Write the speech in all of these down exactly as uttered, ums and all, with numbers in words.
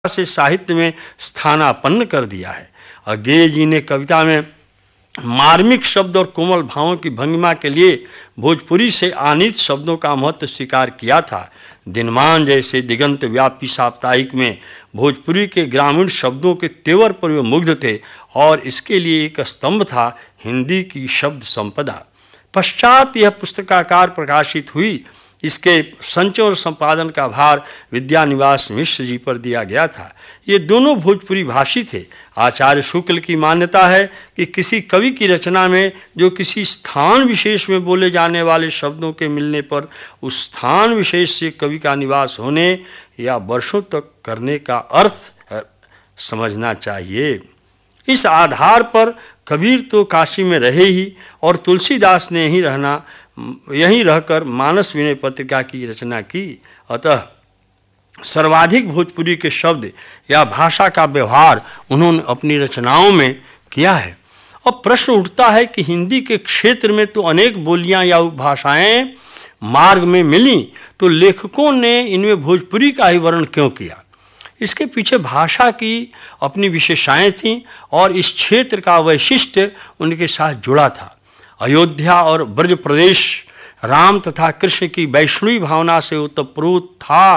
से साहित्य में स्थानापन्न कर दिया है। अज्ञेय जी ने कविता में मार्मिक शब्द और कोमल भावों की भंगिमा के लिए भोजपुरी से आनीत शब्दों का महत्व स्वीकार किया था। दिनमान जैसे दिगंत व्यापी साप्ताहिक में भोजपुरी के ग्रामीण शब्दों के तेवर पर वे मुग्ध थे और इसके लिए एक स्तंभ था हिंदी की शब्द संपदा। पश्चात यह पुस्तकाकार प्रकाशित हुई। इसके संचय और संपादन का भार विद्यानिवास मिश्र जी पर दिया गया था। ये दोनों भोजपुरी भाषी थे। आचार्य शुक्ल की मान्यता है कि किसी कवि की रचना में जो किसी स्थान विशेष में बोले जाने वाले शब्दों के मिलने पर उस स्थान विशेष से कवि का निवास होने या वर्षों तक करने का अर्थ समझना चाहिए। इस आधार पर कबीर तो काशी में रहे ही और तुलसीदास ने यहीं रहना यहीं रहकर मानस विनय पत्रिका की रचना की। अतः सर्वाधिक भोजपुरी के शब्द या भाषा का व्यवहार उन्होंने अपनी रचनाओं में किया है। अब प्रश्न उठता है कि हिंदी के क्षेत्र में तो अनेक बोलियां या उपभाषाएं मार्ग में मिलीं, तो लेखकों ने इनमें भोजपुरी का ही वर्णन क्यों किया? इसके पीछे भाषा की अपनी विशेषताएं थीं और इस क्षेत्र का वैशिष्ट्य उनके साथ जुड़ा था। अयोध्या और ब्रज प्रदेश राम तथा कृष्ण की वैष्णवी भावना से ओतप्रोत था।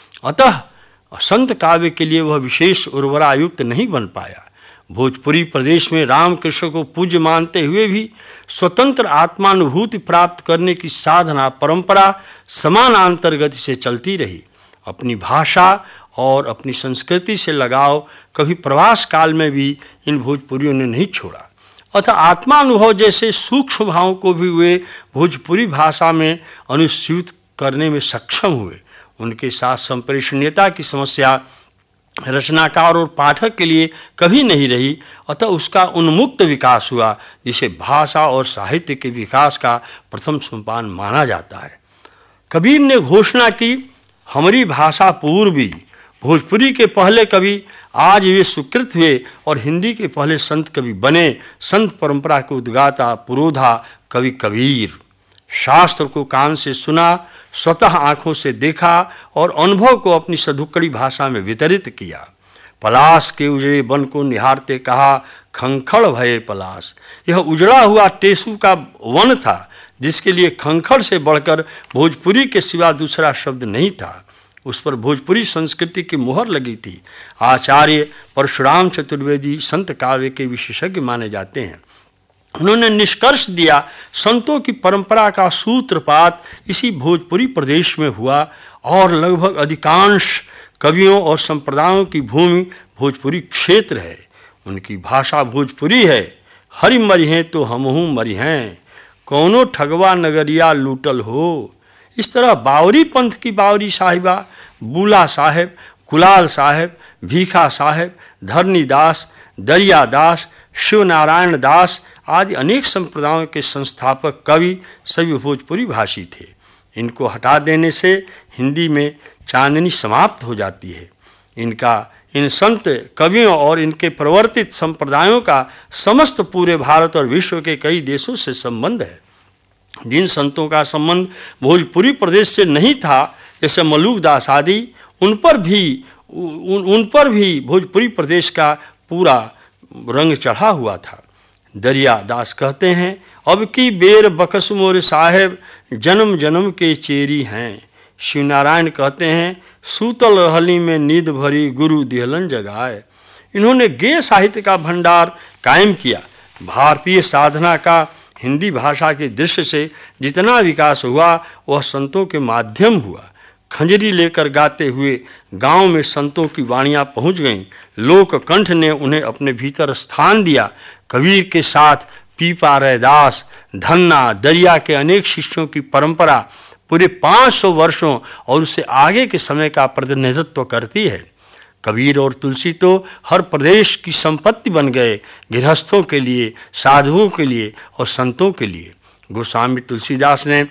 अतः संत काव्य के लिए वह विशेष उर्वरायुक्त नहीं बन पाया। भोजपुरी प्रदेश में राम कृष्ण को पूज्य मानते हुए भी स्वतंत्र आत्मानुभूति प्राप्त करने की साधना परंपरा समानांतर गति से चलती रही। अपनी भाषा और अपनी संस्कृति से लगाव कभी प्रवास काल में भी इन भोजपुरियों ने नहीं छोड़ा। अतः आत्मानुभव जैसे सूक्ष्म भावों को भी वे भोजपुरी भाषा में अनुस्यूत करने में सक्षम हुए। उनके साथ संप्रेषणीयता की समस्या रचनाकार और पाठक के लिए कभी नहीं रही। अतः उसका उन्मुक्त विकास हुआ, जिसे भाषा और साहित्य के विकास का प्रथम सोपान माना जाता है। कबीर ने घोषणा की, हमारी भाषा पूर्वी। भोजपुरी के पहले कवि आज वे सुकृत हुए और हिंदी के पहले संत कवि बने। संत परंपरा के उद्गाता पुरोधा कवि कबीर। शास्त्र को कान से सुना, स्वतः आँखों से देखा और अनुभव को अपनी सधुकड़ी भाषा में वितरित किया। पलाश के उजड़े वन को निहारते कहा, खंखड़ भये पलाश। यह उजड़ा हुआ टेसू का वन था, जिसके लिए खंखड़ से बढ़कर भोजपुरी के सिवा दूसरा शब्द नहीं था। उस पर भोजपुरी संस्कृति की मुहर लगी थी। आचार्य परशुराम चतुर्वेदी संत काव्य के विशेषज्ञ माने जाते हैं। उन्होंने निष्कर्ष दिया, संतों की परंपरा का सूत्रपात इसी भोजपुरी प्रदेश में हुआ और लगभग अधिकांश कवियों और संप्रदायों की भूमि भोजपुरी क्षेत्र है। उनकी भाषा भोजपुरी है। हरि मरी हैं तो हमहू मरी हैं, कौनो ठगवा नगरिया लूटल हो। इस तरह बावरी पंथ की बावरी साहिबा, बूला साहेब, गुलाल साहेब, भीखा साहेब, धरनी दास, दरिया दास, शिवनारायण दास आदि अनेक संप्रदायों के संस्थापक कवि सभी भोजपुरी भाषी थे। इनको हटा देने से हिंदी में चांदनी समाप्त हो जाती है। इनका इन संत कवियों और इनके प्रवर्तित संप्रदायों का समस्त पूरे भारत और विश्व के कई देशों से संबंध है। जिन संतों का संबंध भोजपुरी प्रदेश से नहीं था, जैसे मलूक दास आदि, उन पर भी उन, उन पर भी भोजपुरी प्रदेश का पूरा रंग चढ़ा हुआ था। दरिया दास कहते हैं, अब की बेर बकस मोर साहेब जन्म जन्म के चेरी हैं। शिवनारायण कहते हैं, सूतल रहली में नींद भरी गुरु दिहलन जगाए। इन्होंने गेय साहित्य का भंडार कायम किया। भारतीय साधना का हिंदी भाषा के दृश्य से जितना विकास हुआ वह संतों के माध्यम हुआ। खंजरी लेकर गाते हुए गांव में संतों की वाणियाँ पहुँच गईं। लोक कंठ ने उन्हें अपने भीतर स्थान दिया। कबीर के साथ पीपा रैदास, धन्ना, दरिया के अनेक शिष्यों की परंपरा पूरे पाँच सौ वर्षों और उससे आगे के समय का प्रतिनिधित्व करती है। कबीर और तुलसी तो हर प्रदेश की संपत्ति बन गए, गृहस्थों के लिए, साधुओं के लिए और संतों के लिए। गोस्वामी तुलसीदास ने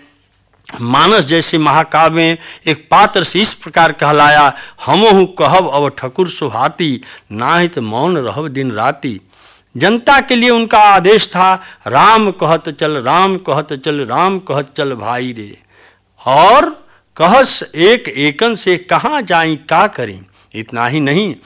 मानस जैसे महाकाव्य में एक पात्र से इस प्रकार कहलाया, हमहु कहब अब ठकुर सुहाती, नाहित मौन रहब दिन राती। जनता के लिए उनका आदेश था, राम कहत चल, राम कहत चल, राम कहत चल भाई रे। और कहस एक एकन से कहाँ जाई का करें, इतना ही नहीं,